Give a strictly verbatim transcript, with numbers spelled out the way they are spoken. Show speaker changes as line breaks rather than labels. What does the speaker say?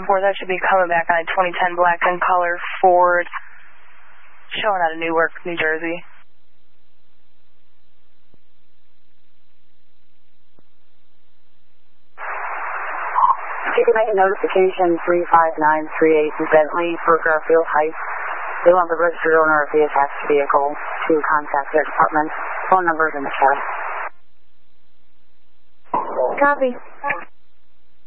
four, that should be coming back on a twenty ten black and color Ford, showing out of Newark, New Jersey.
You can make a notification three five nine three eight Bentley for Garfield Heights. They want the registered owner of the attached vehicle to contact their department. Phone number is in the chat.
Copy.